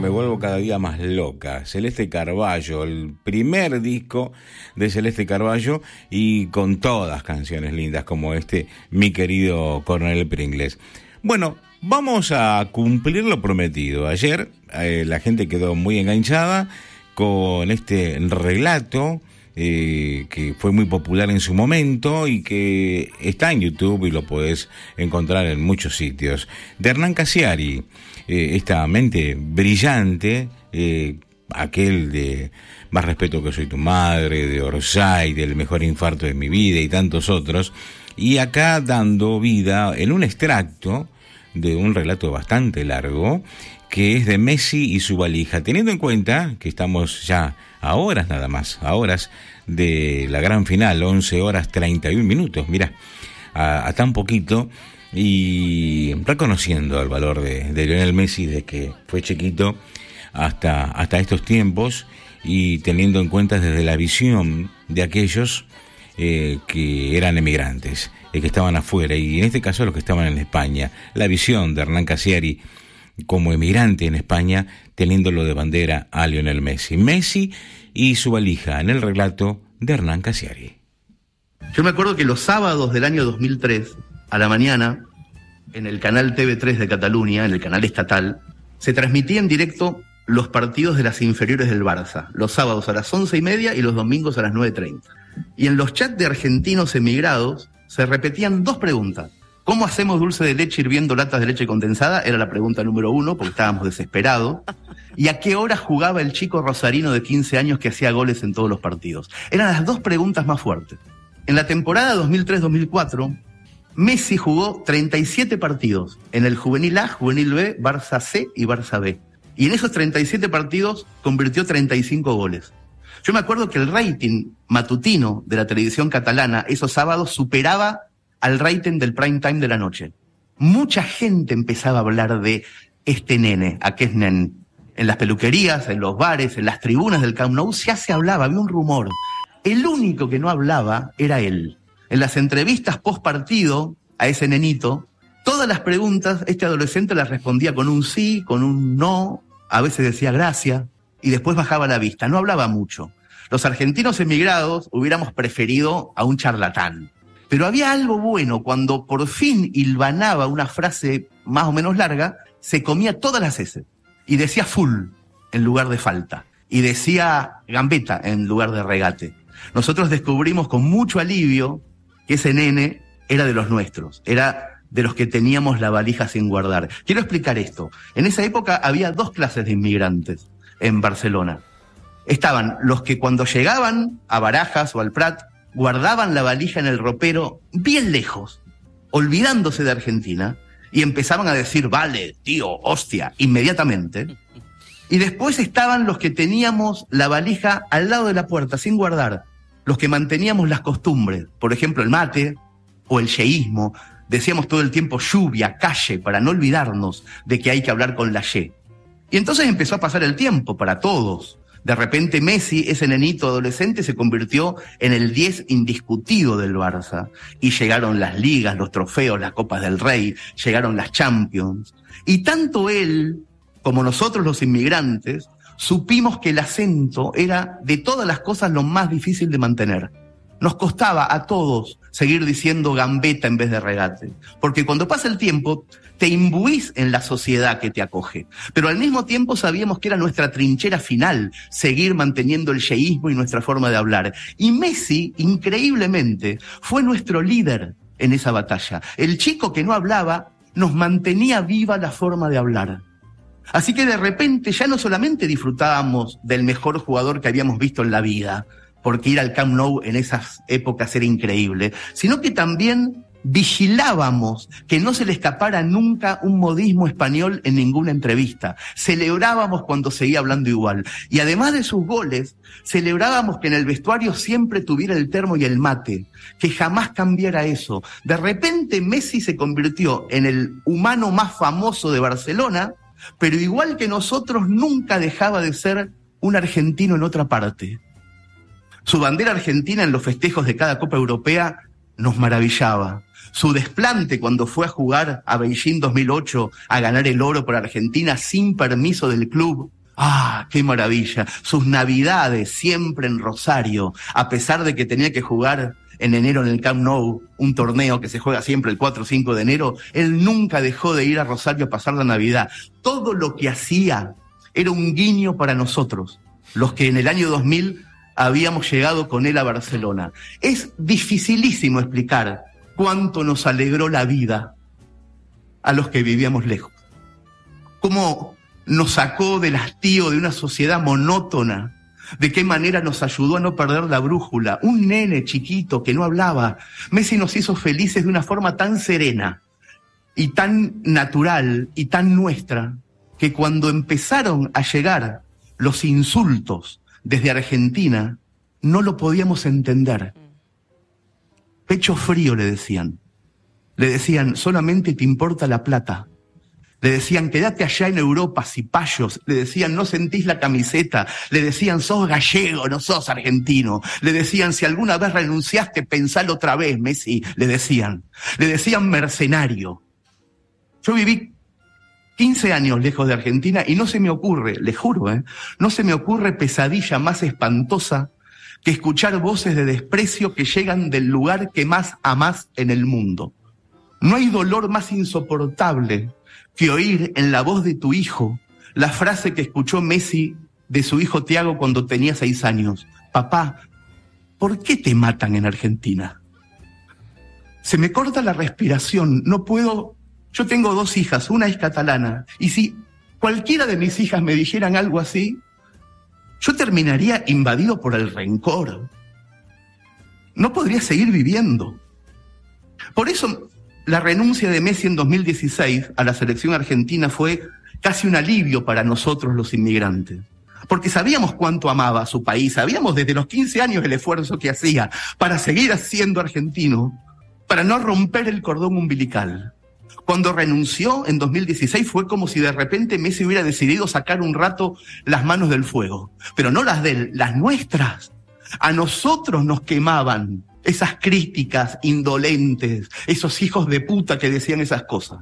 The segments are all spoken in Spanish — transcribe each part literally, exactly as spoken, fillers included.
me vuelvo cada día más loca. Celeste Carballo, el primer disco de Celeste Carballo, y con todas canciones lindas como este, mi querido Coronel Pringles. Bueno, vamos a cumplir lo prometido. Ayer eh, la gente quedó muy enganchada con este relato eh, que fue muy popular en su momento y que está en YouTube y lo podés encontrar en muchos sitios, de Hernán Casiari, eh, esta mente brillante, eh, aquel de Más respeto que soy tu madre, de Orsay, del Mejor infarto de mi vida y tantos otros, y acá dando vida en un extracto de un relato bastante largo que es de Messi y su valija, teniendo en cuenta que estamos ya a horas nada más, a horas de la gran final, once horas treinta y un minutos, mirá, a, a tan poquito, y reconociendo el valor de, de Lionel Messi de que fue chiquito hasta, hasta estos tiempos, y teniendo en cuenta desde la visión de aquellos eh, que eran emigrantes, eh, que estaban afuera, y en este caso los que estaban en España, la visión de Hernán Casiari como emigrante en España, teniéndolo de bandera a Lionel Messi. Messi y su valija, en el relato de Hernán Casiari. Yo me acuerdo que los sábados del año dos mil tres, a la mañana, en el canal T V tres de Cataluña, en el canal estatal, se transmitía en directo los partidos de las inferiores del Barça, los sábados a las once y media y los domingos a las nueve treinta. Y en los chats de argentinos emigrados se repetían dos preguntas. ¿Cómo hacemos dulce de leche hirviendo latas de leche condensada? Era la pregunta número uno, porque estábamos desesperados. ¿Y a qué hora jugaba el chico rosarino de quince años que hacía goles en todos los partidos? Eran las dos preguntas más fuertes. En la temporada dos mil tres dos mil cuatro, Messi jugó treinta y siete partidos en el Juvenil A, Juvenil B, Barça C y Barça B. Y en esos treinta y siete partidos convirtió treinta y cinco goles. Yo me acuerdo que el rating matutino de la televisión catalana esos sábados superaba al rating del prime time de la noche. Mucha gente empezaba a hablar de este nene, aquel nene. En las peluquerías, en los bares, en las tribunas del Camp Nou ya se hablaba, había un rumor. El único que no hablaba era él. En las entrevistas post partido a ese nenito, todas las preguntas este adolescente las respondía con un sí, con un no, a veces decía gracias, y después bajaba la vista, no hablaba mucho. Los argentinos emigrados hubiéramos preferido a un charlatán. Pero había algo bueno, cuando por fin hilvanaba una frase más o menos larga, se comía todas las eses. Y decía full en lugar de falta. Y decía gambeta en lugar de regate. Nosotros descubrimos con mucho alivio que ese nene era de los nuestros. Era de los que teníamos la valija sin guardar. Quiero explicar esto. En esa época había dos clases de inmigrantes en Barcelona. Estaban los que cuando llegaban a Barajas o al Prat, guardaban la valija en el ropero bien lejos, olvidándose de Argentina, y empezaban a decir, vale, tío, hostia, inmediatamente. Y después estaban los que teníamos la valija al lado de la puerta, sin guardar, los que manteníamos las costumbres, por ejemplo, el mate o el yeísmo. Decíamos todo el tiempo lluvia, calle, para no olvidarnos de que hay que hablar con la ye. Y entonces empezó a pasar el tiempo para todos. De repente Messi, ese nenito adolescente, se convirtió en el diez indiscutido del Barça. Y llegaron las ligas, los trofeos, las Copas del Rey, llegaron las Champions. Y tanto él como nosotros los inmigrantes supimos que el acento era de todas las cosas lo más difícil de mantener. Nos costaba a todos seguir diciendo gambeta en vez de regate. Porque cuando pasa el tiempo, te imbuís en la sociedad que te acoge. Pero al mismo tiempo sabíamos que era nuestra trinchera final, seguir manteniendo el yeísmo y nuestra forma de hablar. Y Messi, increíblemente, fue nuestro líder en esa batalla. El chico que no hablaba nos mantenía viva la forma de hablar. Así que de repente ya no solamente disfrutábamos del mejor jugador que habíamos visto en la vida, porque ir al Camp Nou en esas épocas era increíble, sino que también vigilábamos que no se le escapara nunca un modismo español en ninguna entrevista. Celebrábamos cuando seguía hablando igual. Y además de sus goles, celebrábamos que en el vestuario siempre tuviera el termo y el mate, que jamás cambiara eso. De repente Messi se convirtió en el humano más famoso de Barcelona, pero igual que nosotros nunca dejaba de ser un argentino en otra parte. Su bandera argentina en los festejos de cada Copa Europea nos maravillaba. Su desplante cuando fue a jugar a Beijing dos mil ocho a ganar el oro por Argentina sin permiso del club. ¡Ah, qué maravilla! Sus navidades siempre en Rosario, a pesar de que tenía que jugar en enero en el Camp Nou, un torneo que se juega siempre el cuatro o cinco de enero, él nunca dejó de ir a Rosario a pasar la Navidad. Todo lo que hacía era un guiño para nosotros, los que en el año dos mil habíamos llegado con él a Barcelona. Es dificilísimo explicar cuánto nos alegró la vida a los que vivíamos lejos. Cómo nos sacó del hastío de una sociedad monótona, de qué manera nos ayudó a no perder la brújula. Un nene chiquito que no hablaba. Messi nos hizo felices de una forma tan serena y tan natural y tan nuestra, que cuando empezaron a llegar los insultos desde Argentina, no lo podíamos entender. Pecho frío le decían. Le decían, solamente te importa la plata. Le decían, quédate allá en Europa, cipayos. Le decían, no sentís la camiseta. Le decían, sos gallego, no sos argentino. Le decían, si alguna vez renunciaste, pensalo otra vez, Messi. Le decían. Le decían mercenario. Yo viví quince años lejos de Argentina y no se me ocurre, le juro, ¿eh? no se me ocurre pesadilla más espantosa que escuchar voces de desprecio que llegan del lugar que más amás en el mundo. No hay dolor más insoportable que oír en la voz de tu hijo la frase que escuchó Messi de su hijo Thiago cuando tenía seis años. Papá, ¿por qué te matan en Argentina? Se me corta la respiración, no puedo... Yo tengo dos hijas, una es catalana, y si cualquiera de mis hijas me dijeran algo así, yo terminaría invadido por el rencor. No podría seguir viviendo. Por eso la renuncia de Messi en dos mil dieciséis a la selección argentina fue casi un alivio para nosotros los inmigrantes. Porque sabíamos cuánto amaba a su país, sabíamos desde los quince años el esfuerzo que hacía para seguir siendo argentino, para no romper el cordón umbilical. Cuando renunció en dos mil dieciséis fue como si de repente Messi hubiera decidido sacar un rato las manos del fuego. Pero no las de él, las nuestras. A nosotros nos quemaban esas críticas indolentes, esos hijos de puta que decían esas cosas.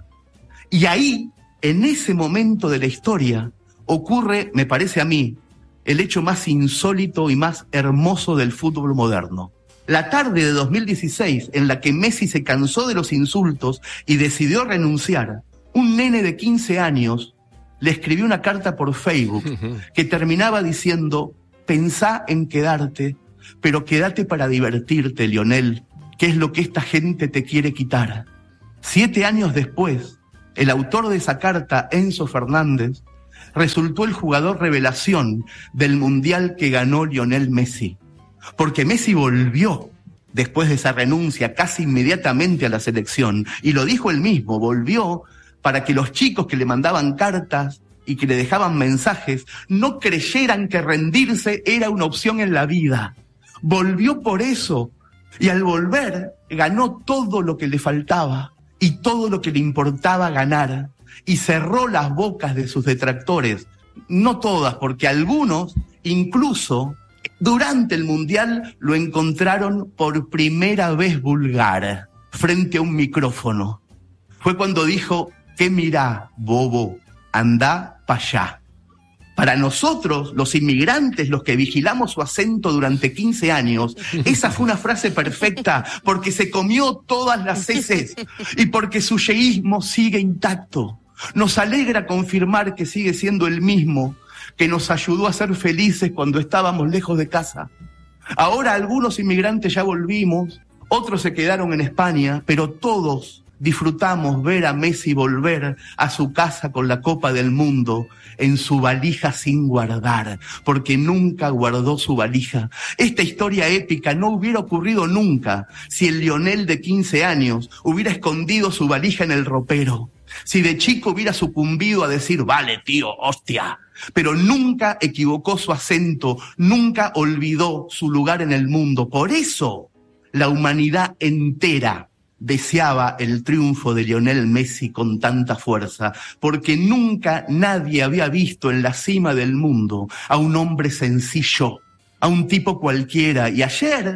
Y ahí, en ese momento de la historia, ocurre, me parece a mí, el hecho más insólito y más hermoso del fútbol moderno. La tarde de dos mil dieciséis, en la que Messi se cansó de los insultos y decidió renunciar, un nene de quince años le escribió una carta por Facebook que terminaba diciendo, pensá en quedarte, pero quédate para divertirte, Lionel, que es lo que esta gente te quiere quitar. Siete años después, el autor de esa carta, Enzo Fernández, resultó el jugador revelación del Mundial que ganó Lionel Messi. Porque Messi volvió después de esa renuncia casi inmediatamente a la selección, y lo dijo él mismo, volvió para que los chicos que le mandaban cartas y que le dejaban mensajes no creyeran que rendirse era una opción en la vida. Volvió por eso, y al volver ganó todo lo que le faltaba y todo lo que le importaba ganar, y cerró las bocas de sus detractores, no todas, porque algunos incluso durante el Mundial lo encontraron por primera vez vulgar, frente a un micrófono. Fue cuando dijo, ¿qué mirá, bobo? Andá pa' allá. Para nosotros, los inmigrantes, los que vigilamos su acento durante quince años, esa fue una frase perfecta, porque se comió todas las heces y porque su yeísmo sigue intacto. Nos alegra confirmar que sigue siendo el mismo que nos ayudó a ser felices cuando estábamos lejos de casa. Ahora algunos inmigrantes ya volvimos, otros se quedaron en España, pero todos disfrutamos ver a Messi volver a su casa con la Copa del Mundo en su valija sin guardar, porque nunca guardó su valija. Esta historia épica no hubiera ocurrido nunca si el Lionel de quince años hubiera escondido su valija en el ropero, si de chico hubiera sucumbido a decir, vale tío, hostia, pero nunca equivocó su acento, nunca olvidó su lugar en el mundo. Por eso la humanidad entera deseaba el triunfo de Lionel Messi con tanta fuerza, porque nunca nadie había visto en la cima del mundo a un hombre sencillo, a un tipo cualquiera. Y ayer,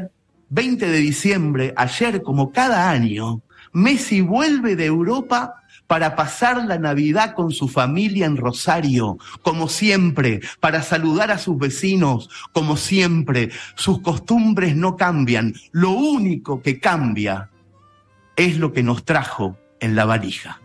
veinte de diciembre, ayer como cada año, Messi vuelve de Europa para pasar la Navidad con su familia en Rosario, como siempre, para saludar a sus vecinos, como siempre. Sus costumbres no cambian, lo único que cambia es lo que nos trajo en la valija.